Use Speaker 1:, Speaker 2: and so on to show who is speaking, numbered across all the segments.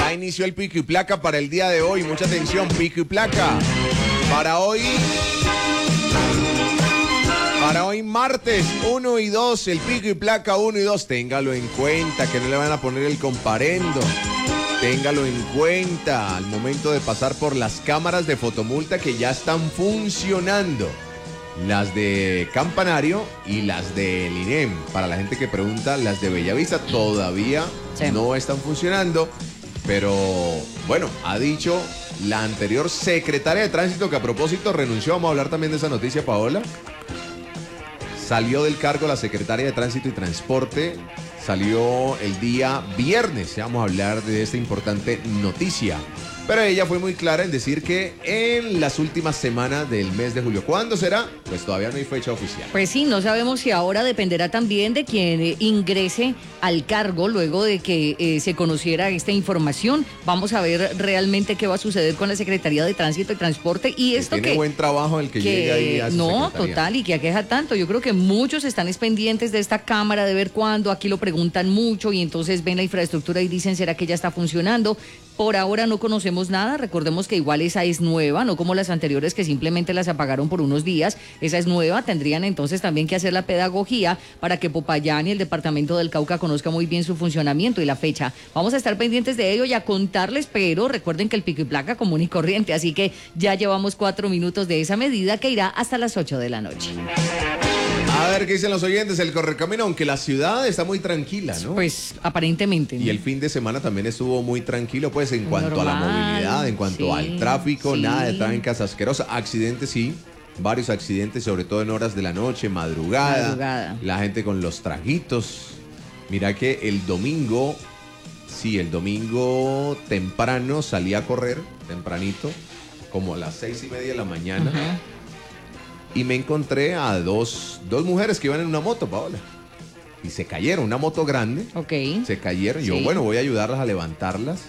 Speaker 1: Ya inició el pico y placa para el día de hoy. Mucha atención, pico y placa. Para hoy martes 1 y 2, el pico y placa 1 y 2. Téngalo en cuenta, que no le van a poner el comparendo. Téngalo en cuenta al momento de pasar por las cámaras de fotomulta que ya están funcionando. Las de Campanario y las del INEM. Para la gente que pregunta, las de Bellavista todavía no están funcionando. Pero bueno, ha dicho la anterior secretaria de Tránsito que a propósito renunció. Vamos a hablar también de esa noticia, Paola. Salió del cargo la secretaria de Tránsito y Transporte. Salió el día viernes. Vamos a hablar de esta importante noticia. Pero ella fue muy clara en decir que en las últimas semanas del mes de julio. ¿Cuándo será? Pues todavía no hay fecha oficial.
Speaker 2: Pues sí, no sabemos si ahora dependerá también de quien ingrese al cargo luego de que se conociera esta información. Vamos a ver realmente qué va a suceder con la Secretaría de Tránsito y Transporte. Y esto
Speaker 1: tiene buen trabajo el que llegue ahí a su secretaría.
Speaker 2: Total, y que aqueja tanto. Yo creo que muchos están pendientes de esta cámara, de ver cuándo. Aquí lo preguntan mucho y entonces ven la infraestructura y dicen, ¿será que ya está funcionando? Por ahora no conocemos nada, recordemos que igual esa es nueva, no como las anteriores que simplemente las apagaron por unos días, esa es nueva, tendrían entonces también que hacer la pedagogía para que Popayán y el departamento del Cauca conozca muy bien su funcionamiento y la fecha. Vamos a estar pendientes de ello y a contarles, pero recuerden que el pico y placa común y corriente, así que ya llevamos 4 minutos de esa medida que irá hasta las 8 de la noche.
Speaker 1: A ver qué dicen los oyentes, el correcamino, aunque la ciudad está muy tranquila, ¿no?
Speaker 2: Pues aparentemente, ¿no?
Speaker 1: Y el fin de semana también estuvo muy tranquilo, pues en cuanto a la movilidad, en cuanto al tráfico, nada de trancas asquerosas, accidentes sí, varios accidentes, sobre todo en horas de la noche, madrugada. La gente con los trajitos. Mira que el domingo temprano salí a correr, tempranito, como a las 6:30 de la mañana. Uh-huh. Y me encontré a dos mujeres que iban en una moto, Paola. Y se cayeron, una moto grande.
Speaker 2: Ok.
Speaker 1: Se cayeron. Yo, bueno, voy a ayudarlas a levantarlas.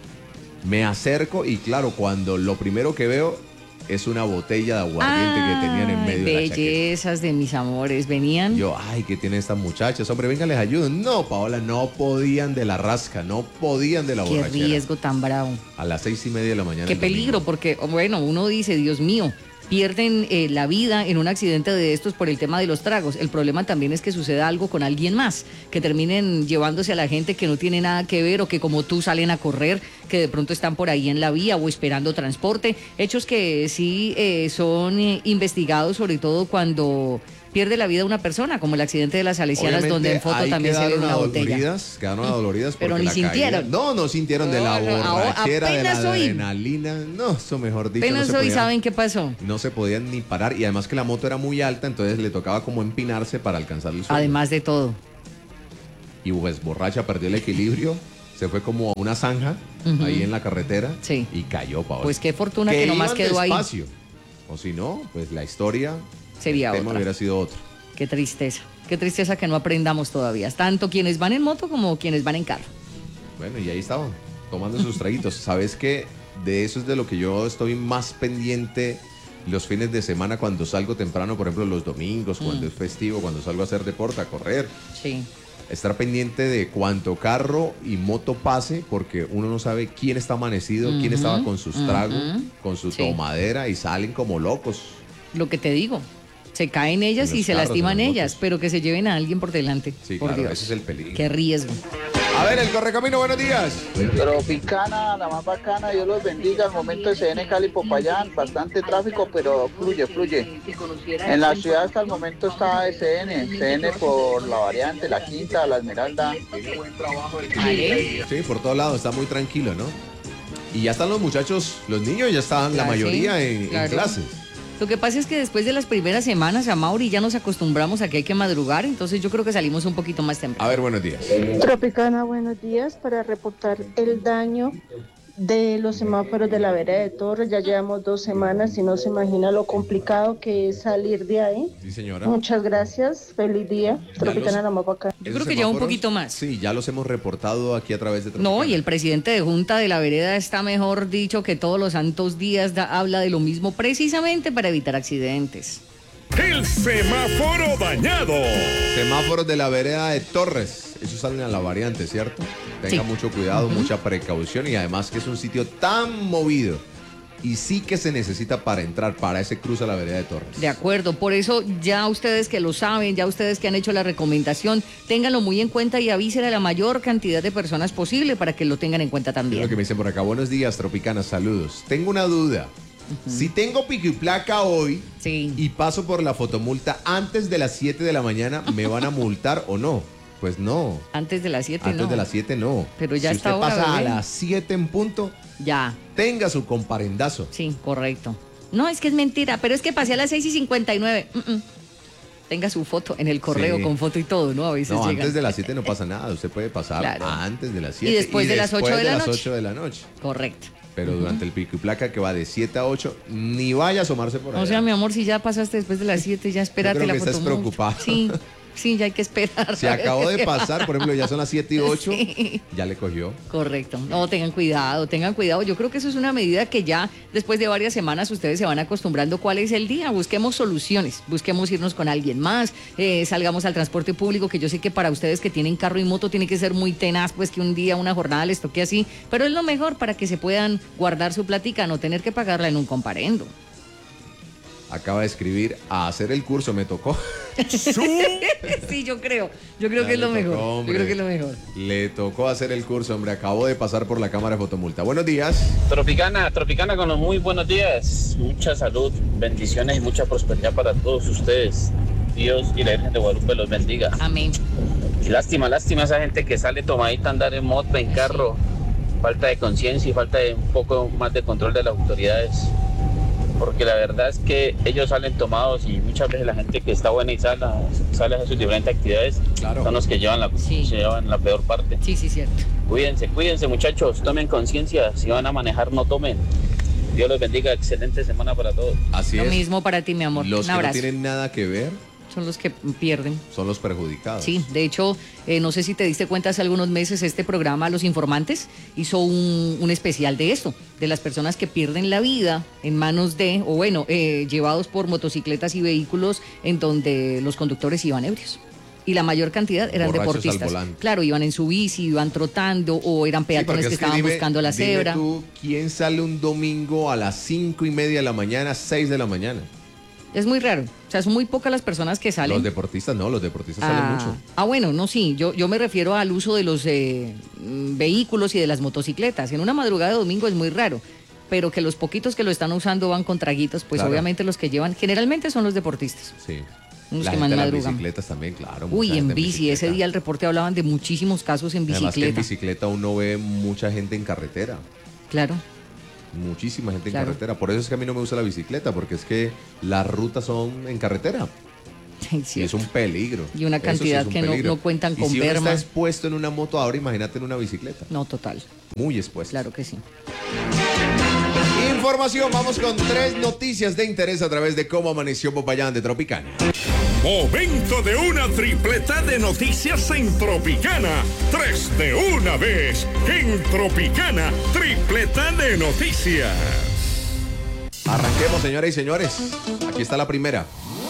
Speaker 1: Me acerco y claro, cuando lo primero que veo es una botella de aguardiente que tenían en medio de la chaqueta.
Speaker 2: Bellezas de mis amores, venían.
Speaker 1: Yo, ¿qué tienen estas muchachas? Hombre, venga, les ayudo. No, Paola, no podían de la rasca, no podían de la borrachera.
Speaker 2: Qué riesgo tan bravo.
Speaker 1: A las 6:30 de la mañana.
Speaker 2: Qué peligro, porque, bueno, uno dice, Dios mío, pierden la vida en un accidente de estos por el tema de los tragos. El problema también es que suceda algo con alguien más, que terminen llevándose a la gente que no tiene nada que ver o que como tú salen a correr, que de pronto están por ahí en la vía o esperando transporte. Hechos que sí son investigados, sobre todo cuando pierde la vida una persona, como el accidente de las Salesianas, donde en foto también se ve una botella.
Speaker 1: Quedaron adoloridas porque
Speaker 2: pero ni sintieron.
Speaker 1: No sintieron de la borrachera, de la adrenalina. No, eso mejor dicho.
Speaker 2: Apenas hoy saben qué pasó.
Speaker 1: No se podían ni parar y además que la moto era muy alta, entonces le tocaba como empinarse para alcanzar el suelo.
Speaker 2: Además de todo.
Speaker 1: Y pues borracha perdió el equilibrio, se fue como a una zanja ahí en la carretera y cayó, Paola.
Speaker 2: Pues qué fortuna que nomás quedó
Speaker 1: despacio.
Speaker 2: Ahí.
Speaker 1: O si no, pues la historia...
Speaker 2: sería
Speaker 1: el tema
Speaker 2: otra.
Speaker 1: hubiera sido otro.
Speaker 2: Qué tristeza que no aprendamos todavía, tanto quienes van en moto como quienes van en carro.
Speaker 1: Bueno, y ahí estaban, tomando sus traguitos. ¿Sabes qué? De eso es de lo que yo estoy más pendiente los fines de semana cuando salgo temprano, por ejemplo, los domingos, cuando es festivo, cuando salgo a hacer deporte, a correr.
Speaker 2: Sí.
Speaker 1: Estar pendiente de cuánto carro y moto pase, porque uno no sabe quién está amanecido, quién estaba con sus tragos, con su tomadera y salen como locos.
Speaker 2: Lo que te digo. Se caen ellas y se lastiman ellas, pero que se lleven a alguien por delante.
Speaker 1: Sí,
Speaker 2: por
Speaker 1: claro,
Speaker 2: Dios.
Speaker 1: ese es el peligro.
Speaker 2: Qué riesgo.
Speaker 1: A ver, el Correcamino, buenos días.
Speaker 3: Tropicana, la más bacana, Dios los bendiga. Al momento de CN Cali Popayán, bastante tráfico, pero fluye. En la ciudad hasta el momento está CN por la variante, la Quinta, la Esmeralda.
Speaker 1: Sí, por todos lados, está muy tranquilo, ¿no? Y ya están los muchachos, los niños ya están la mayoría en clases.
Speaker 2: Lo que pasa es que después de las primeras semanas, a Mauri, ya nos acostumbramos a que hay que madrugar, entonces yo creo que salimos un poquito más temprano.
Speaker 1: A ver, buenos días.
Speaker 4: Tropicana, buenos días, para reportar el daño de los semáforos de la vereda de Torres. Ya llevamos 2 semanas y no se imagina lo complicado que es salir de ahí.
Speaker 1: Sí, señora.
Speaker 4: Muchas gracias, feliz día. Tropicana, la más bacana.
Speaker 2: Yo creo que lleva un poquito más.
Speaker 1: Sí, ya los hemos reportado aquí a través de Tropicana.
Speaker 2: No, y el presidente de Junta de la Vereda está mejor dicho que todos los santos días habla de lo mismo precisamente para evitar accidentes.
Speaker 5: El semáforo dañado.
Speaker 1: Semáforos de la vereda de Torres. Esos salen a la variante, ¿cierto? Tenga
Speaker 2: Sí.
Speaker 1: mucho cuidado, mucha precaución y además que es un sitio tan movido y sí que se necesita para entrar para ese cruce a la vereda de Torres.
Speaker 2: De acuerdo, por eso ya ustedes que lo saben, ya ustedes que han hecho la recomendación, ténganlo muy en cuenta y avisen a la mayor cantidad de personas posible para que lo tengan en cuenta
Speaker 1: Es lo
Speaker 2: también.
Speaker 1: que me dicen por acá. Buenos días, Tropicana, saludos. Tengo una duda. Si tengo pico y placa hoy
Speaker 2: Sí.
Speaker 1: y paso por la fotomulta antes de las 7 de la mañana, ¿me van a multar o no? Pues no.
Speaker 2: Antes de las 7
Speaker 1: Antes
Speaker 2: no.
Speaker 1: de las 7 no.
Speaker 2: Pero ya
Speaker 1: si
Speaker 2: está
Speaker 1: usted
Speaker 2: ahora,
Speaker 1: pasa
Speaker 2: bebé.
Speaker 1: a las 7 en punto,
Speaker 2: Ya,
Speaker 1: tenga su comparendazo.
Speaker 2: sí, correcto. No, es que es mentira, pero es que pasé a las 6:59. Tenga su foto en el correo
Speaker 1: Sí.
Speaker 2: con foto y todo, ¿no? A veces
Speaker 1: No,
Speaker 2: llegan.
Speaker 1: antes de las 7 no pasa nada. Usted puede pasar
Speaker 2: Claro.
Speaker 1: antes de las 7.
Speaker 2: Y después de las 8 de la
Speaker 1: las
Speaker 2: noche.
Speaker 1: 8 de la noche.
Speaker 2: Correcto.
Speaker 1: Pero durante el pico y placa que va de 7 a 8, ni vaya a asomarse por allá.
Speaker 2: O sea, mi amor, si ya pasaste después de las 7, ya espérate
Speaker 1: creo
Speaker 2: la
Speaker 1: que
Speaker 2: foto.
Speaker 1: estás preocupado.
Speaker 2: Sí, sí, ya hay que esperar.
Speaker 1: Se acabó de pasar, por ejemplo, ya son las 7 y 8,
Speaker 2: Sí.
Speaker 1: ya le cogió.
Speaker 2: Correcto. No, tengan cuidado, tengan cuidado. Yo creo que eso es una medida que ya después de varias semanas ustedes se van acostumbrando cuál es el día. Busquemos soluciones, busquemos irnos con alguien más, salgamos al transporte público, que yo sé que para ustedes que tienen carro y moto tiene que ser muy tenaz, pues que un día, una jornada les toque así, pero es lo mejor para que se puedan guardar su platica, no tener que pagarla en un comparendo.
Speaker 1: Acaba de escribir, a hacer el curso me tocó.
Speaker 2: Sí, yo creo
Speaker 1: Ya
Speaker 2: que es
Speaker 1: le
Speaker 2: lo
Speaker 1: tocó,
Speaker 2: mejor.
Speaker 1: hombre.
Speaker 2: Yo creo que es lo mejor.
Speaker 1: Le tocó hacer el curso, hombre. Acabó de pasar por la cámara de fotomulta. Buenos días.
Speaker 5: Tropicana con los muy buenos días. Mucha salud, bendiciones y mucha prosperidad para todos ustedes. Dios y la Virgen de Guadalupe los bendiga.
Speaker 2: Amén.
Speaker 5: Y lástima esa gente que sale tomadita a andar en moto, en carro. Falta de conciencia y falta de un poco más de control de las autoridades. Porque la verdad es que ellos salen tomados y muchas veces la gente que está buena y sale a sus diferentes actividades
Speaker 1: Claro.
Speaker 5: son los que
Speaker 2: Sí.
Speaker 5: se llevan la peor parte.
Speaker 2: Sí, sí, cierto.
Speaker 5: Cuídense muchachos, tomen conciencia, si van a manejar no tomen. Dios los bendiga, excelente semana para todos.
Speaker 1: Así
Speaker 2: Lo
Speaker 1: es.
Speaker 2: mismo para ti, mi amor.
Speaker 1: Los
Speaker 2: Un
Speaker 1: que no
Speaker 2: abrazo.
Speaker 1: tienen nada que ver
Speaker 2: Son los que pierden.
Speaker 1: son los perjudicados.
Speaker 2: Sí, de hecho, no sé si te diste cuenta, hace algunos meses este programa Los Informantes hizo un especial de esto, de las personas que pierden la vida en manos de, o bueno, llevados por motocicletas y vehículos en donde los conductores iban ebrios. Y la mayor cantidad eran
Speaker 1: Borrachos al
Speaker 2: deportistas.
Speaker 1: volante.
Speaker 2: Claro, iban en su bici, iban trotando o eran
Speaker 1: Sí,
Speaker 2: peatones
Speaker 1: porque
Speaker 2: que
Speaker 1: es que
Speaker 2: estaban
Speaker 1: dime-
Speaker 2: buscando la
Speaker 1: dime
Speaker 2: cebra.
Speaker 1: tú, ¿quién sale un domingo a las 5:30 de la mañana, 6 de la mañana?
Speaker 2: Es muy raro. O sea, son muy pocas las personas que salen.
Speaker 1: Los deportistas no, los deportistas salen mucho.
Speaker 2: Bueno, no, sí, yo me refiero al uso de los vehículos y de las motocicletas. En una madrugada de domingo es muy raro, pero que los poquitos que lo están usando van con traguitos, pues
Speaker 1: Claro.
Speaker 2: obviamente los que llevan, generalmente son los deportistas.
Speaker 1: Sí.
Speaker 2: Los
Speaker 1: La
Speaker 2: que
Speaker 1: gente
Speaker 2: más
Speaker 1: de las
Speaker 2: madrugan.
Speaker 1: bicicletas también, claro.
Speaker 2: Uy,
Speaker 1: mucha
Speaker 2: en
Speaker 1: gente
Speaker 2: bici, ese
Speaker 1: bicicleta.
Speaker 2: día el reporte hablaban de muchísimos casos en
Speaker 1: Además que en
Speaker 2: bicicleta.
Speaker 1: bicicleta uno ve mucha gente en carretera.
Speaker 2: Claro.
Speaker 1: Muchísima gente
Speaker 2: Claro.
Speaker 1: en carretera. Por eso es que a mí no me gusta la bicicleta, porque es que las rutas son en carretera.
Speaker 2: Sí,
Speaker 1: Y es un peligro.
Speaker 2: Y una
Speaker 1: Eso sí
Speaker 2: cantidad
Speaker 1: es un
Speaker 2: que no-
Speaker 1: peligro.
Speaker 2: no cuentan
Speaker 1: Y
Speaker 2: con
Speaker 1: si uno
Speaker 2: berma.
Speaker 1: está expuesto en una moto ahora, imagínate en una bicicleta.
Speaker 2: No, total.
Speaker 1: Muy expuesto.
Speaker 2: Claro que sí.
Speaker 1: Información, vamos con 3 noticias de interés a través de cómo amaneció Popayán de Tropicana.
Speaker 6: Momento de una tripleta de noticias en Tropicana. 3 de una vez. En Tropicana, tripleta de noticias.
Speaker 1: Arranquemos, señoras y señores. Aquí está la primera.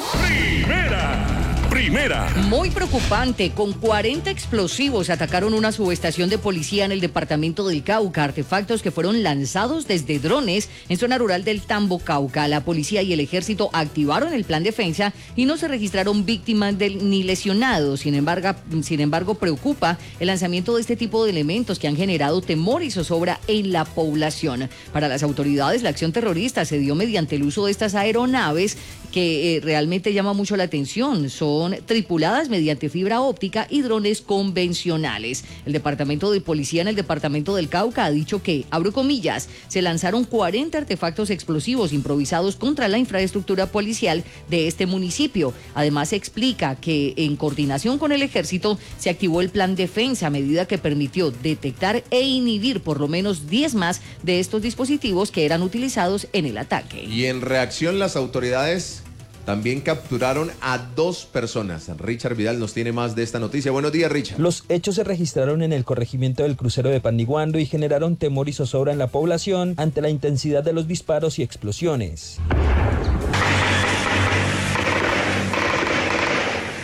Speaker 6: Primera.
Speaker 2: Muy preocupante, con 40 explosivos atacaron una subestación de policía en el departamento del Cauca, artefactos que fueron lanzados desde drones en zona rural del Tambo, Cauca. La policía y el ejército activaron el plan defensa y no se registraron víctimas ni lesionados. Sin embargo, preocupa el lanzamiento de este tipo de elementos que han generado temor y zozobra en la población. Para las autoridades, la acción terrorista se dio mediante el uso de estas aeronaves que realmente llama mucho la atención. Son tripuladas mediante fibra óptica y drones convencionales. El Departamento de Policía en el Departamento del Cauca ha dicho que, abro comillas, se lanzaron 40 artefactos explosivos improvisados contra la infraestructura policial de este municipio. Además, se explica que en coordinación con el ejército se activó el plan defensa, medida que permitió detectar e inhibir por lo menos 10 más de estos dispositivos que eran utilizados en el ataque.
Speaker 1: Y en reacción, las autoridades también capturaron a 2 personas. Richard Vidal nos tiene más de esta noticia. Buenos días, Richard.
Speaker 7: Los hechos se registraron en el corregimiento del crucero de Pandiguando y generaron temor y zozobra en la población ante la intensidad de los disparos y explosiones.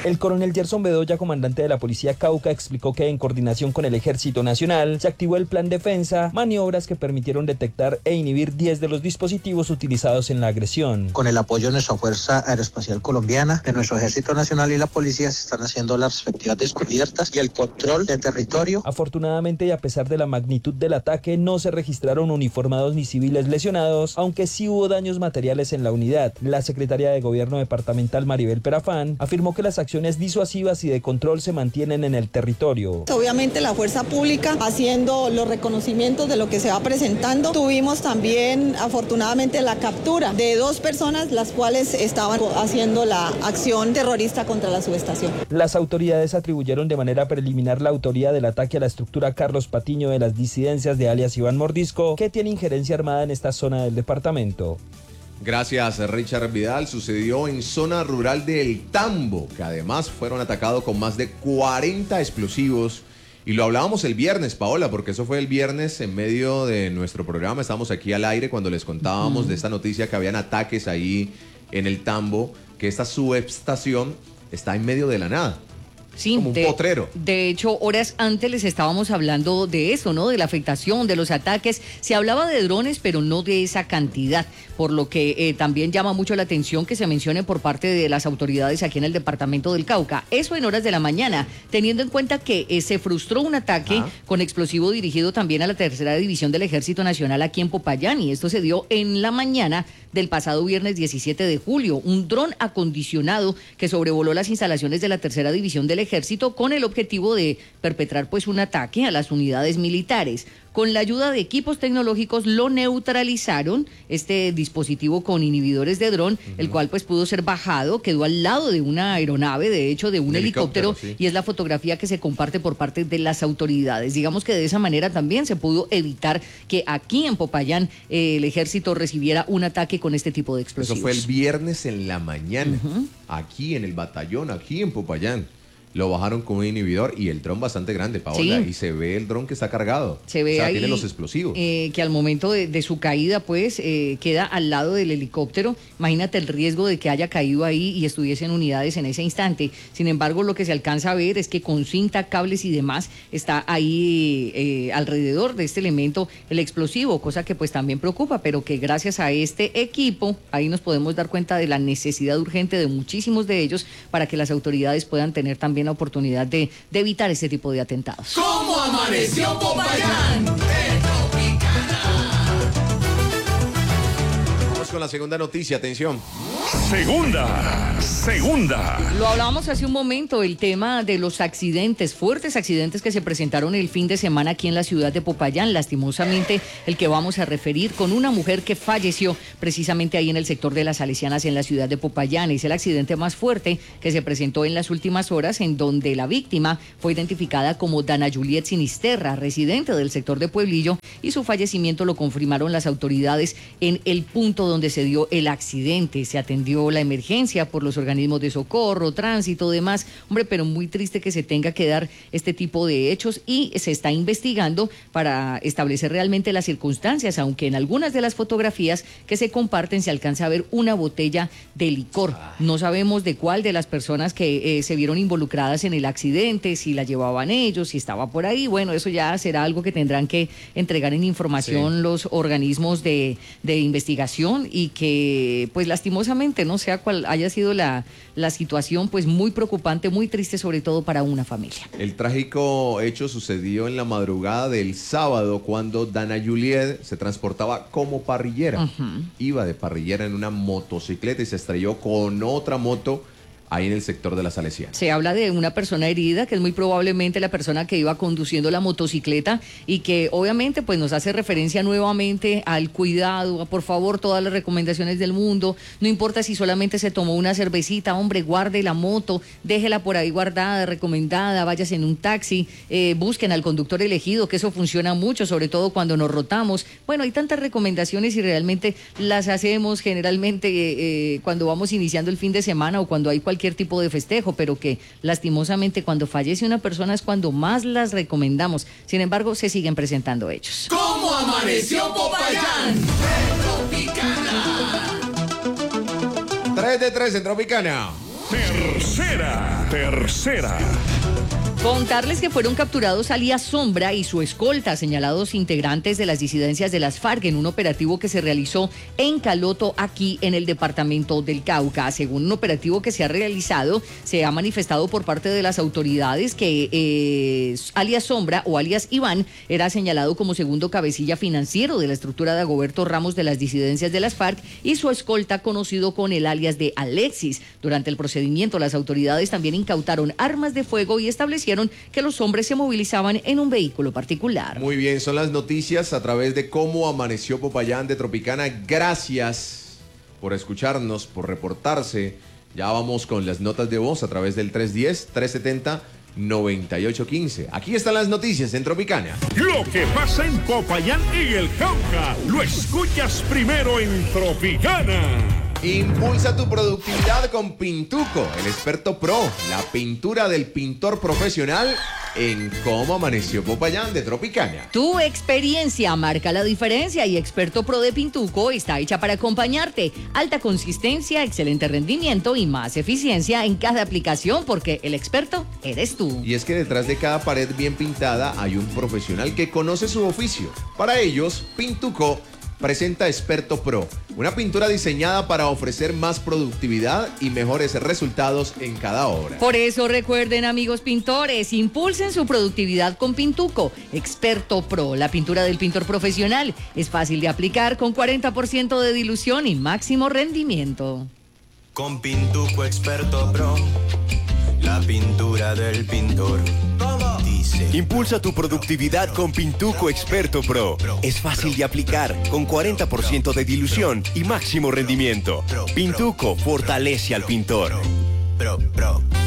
Speaker 7: El coronel Gerson Bedoya, comandante de la Policía Cauca, explicó que en coordinación con el Ejército Nacional se activó el Plan Defensa, maniobras que permitieron detectar e inhibir 10 de los dispositivos utilizados en la agresión.
Speaker 8: Con el apoyo de nuestra Fuerza Aeroespacial Colombiana, de nuestro Ejército Nacional y la Policía, se están haciendo las respectivas descubiertas y el control de territorio.
Speaker 7: Afortunadamente, y a pesar de la magnitud del ataque, no se registraron uniformados ni civiles lesionados, aunque sí hubo daños materiales en la unidad. La secretaria de Gobierno departamental, Maribel Perafán, afirmó que las acciones disuasivas y de control se mantienen en el territorio.
Speaker 9: Obviamente la fuerza pública haciendo los reconocimientos de lo que se va presentando. Tuvimos también afortunadamente la captura de 2 personas las cuales estaban haciendo la acción terrorista contra la subestación.
Speaker 7: Las autoridades atribuyeron de manera preliminar la autoría del ataque a la estructura Carlos Patiño de las disidencias de alias Iván Mordisco, que tiene injerencia armada en esta zona del departamento.
Speaker 1: Gracias, Richard Vidal. Sucedió en zona rural del Tambo, que además fueron atacados con más de 40 explosivos. Y lo hablábamos el viernes, Paola, porque eso fue el viernes en medio de nuestro programa. Estábamos aquí al aire cuando les contábamos de esta noticia que habían ataques ahí en el Tambo, que esta subestación está en medio de la nada.
Speaker 2: Sí,
Speaker 1: como un potrero.
Speaker 2: De hecho, horas antes les estábamos hablando de eso, ¿no? De la afectación, de los ataques. Se hablaba de drones, pero no de esa cantidad, por lo que también llama mucho la atención que se mencione por parte de las autoridades aquí en el departamento del Cauca. Eso en horas de la mañana, teniendo en cuenta que se frustró un ataque con explosivo dirigido también a la tercera división del Ejército Nacional aquí en Popayán, y esto se dio en la mañana del pasado viernes 17 de julio. Un dron acondicionado que sobrevoló las instalaciones de la tercera división del Ejército con el objetivo de perpetrar pues un ataque a las unidades militares. Con la ayuda de equipos tecnológicos lo neutralizaron, este dispositivo con inhibidores de dron, el cual pues pudo ser bajado, quedó al lado de una aeronave, de hecho de un helicóptero, sí. Y es la fotografía que se comparte por parte de las autoridades. Digamos que de esa manera también se pudo evitar que aquí en Popayán el ejército recibiera un ataque con este tipo de explosivos.
Speaker 1: Eso fue el viernes en la mañana, aquí en el batallón, aquí en Popayán. Lo bajaron con un inhibidor y el dron bastante grande, Paola, sí. Y se ve el dron que está cargado.
Speaker 2: Se ve, o sea, ahí,
Speaker 1: tiene los explosivos.
Speaker 2: Que al momento de su caída, pues, queda al lado del helicóptero. Imagínate el riesgo de que haya caído ahí y estuviesen unidades en ese instante. Sin embargo, lo que se alcanza a ver es que con cinta, cables y demás está ahí alrededor de este elemento el explosivo, cosa que pues también preocupa, pero que gracias a este equipo, ahí nos podemos dar cuenta de la necesidad urgente de muchísimos de ellos para que las autoridades puedan tener también la oportunidad de evitar este tipo de atentados.
Speaker 10: ¿Cómo amaneció Popayán?
Speaker 1: Vamos con la segunda noticia, atención.
Speaker 6: Segunda.
Speaker 2: Lo hablábamos hace un momento, el tema de los accidentes, fuertes accidentes que se presentaron el fin de semana aquí en la ciudad de Popayán. Lastimosamente, el que vamos a referir con una mujer que falleció precisamente ahí en el sector de las Salesianas en la ciudad de Popayán. Es el accidente más fuerte que se presentó en las últimas horas, en donde la víctima fue identificada como Dana Juliet Sinisterra, residente del sector de Pueblillo, y su fallecimiento lo confirmaron las autoridades en el punto donde se dio el accidente. Se atendió la emergencia por los organismos de socorro, tránsito, demás. Hombre, pero muy triste que se tenga que dar este tipo de hechos y se está investigando para establecer realmente las circunstancias, aunque en algunas de las fotografías que se comparten se alcanza a ver una botella de licor. No sabemos de cuál de las personas que se vieron involucradas en el accidente, si la llevaban ellos, si estaba por ahí. Bueno, eso ya será algo que tendrán que entregar en información los organismos de investigación, y que pues lastimosamente, no sea cual haya sido la situación, pues muy preocupante, muy triste, sobre todo para una familia.
Speaker 1: El trágico hecho sucedió en la madrugada del sábado, cuando Dana Juliet se transportaba como parrillera. Iba de parrillera en una motocicleta y se estrelló con otra moto ahí en el sector de la Salesiana.
Speaker 2: Se habla de una persona herida, que es muy probablemente la persona que iba conduciendo la motocicleta, y que obviamente pues nos hace referencia nuevamente al cuidado, por favor, todas las recomendaciones del mundo. No importa si solamente se tomó una cervecita, hombre, guarde la moto, déjela por ahí guardada, recomendada, váyase en un taxi, busquen al conductor elegido, que eso funciona mucho, sobre todo cuando nos rotamos. Bueno, hay tantas recomendaciones y realmente las hacemos generalmente cuando vamos iniciando el fin de semana o cuando hay cualquier tipo de festejo, pero que lastimosamente cuando fallece una persona es cuando más las recomendamos. Sin embargo, se siguen presentando hechos.
Speaker 10: ¿Cómo amaneció Popayán?
Speaker 1: Tropicana. 3 de 3 en Tropicana.
Speaker 6: Tercera.
Speaker 2: Contarles que fueron capturados alias Sombra y su escolta, señalados integrantes de las disidencias de las FARC en un operativo que se realizó en Caloto, aquí en el departamento del Cauca. Según un operativo que se ha realizado, se ha manifestado por parte de las autoridades que alias Sombra o alias Iván era señalado como segundo cabecilla financiero de la estructura de Agoberto Ramos de las disidencias de las FARC y su escolta conocido con el alias de Alexis. Durante el procedimiento, las autoridades también incautaron armas de fuego y establecieron que los hombres se movilizaban en un vehículo particular.
Speaker 1: Muy bien, son las noticias a través de Cómo Amaneció Popayán de Tropicana. Gracias por escucharnos, por reportarse. Ya vamos con las notas de voz a través del 310-370-9815. Aquí están las noticias en Tropicana.
Speaker 6: Lo que pasa en Popayán y el Cauca, lo escuchas primero en Tropicana.
Speaker 1: Impulsa tu productividad con Pintuco, el experto pro, la pintura del pintor profesional en Cómo Amaneció Popayán de Tropicana.
Speaker 2: Tu experiencia marca la diferencia y Experto Pro de Pintuco está hecha para acompañarte. Alta consistencia, excelente rendimiento y más eficiencia en cada aplicación porque el experto eres tú.
Speaker 1: Y es que detrás de cada pared bien pintada hay un profesional que conoce su oficio. Para ellos, Pintuco presenta Experto Pro, una pintura diseñada para ofrecer más productividad y mejores resultados en cada obra.
Speaker 2: Por eso recuerden, amigos pintores, impulsen su productividad con Pintuco, Experto Pro, la pintura del pintor profesional. Es fácil de aplicar con 40% de dilución y máximo rendimiento.
Speaker 11: Con Pintuco Experto Pro, la pintura del pintor.
Speaker 12: Impulsa tu productividad con Pintuco Experto Pro. Es fácil de aplicar, con 40% de dilución y máximo rendimiento. Pintuco fortalece al pintor.
Speaker 11: Pro.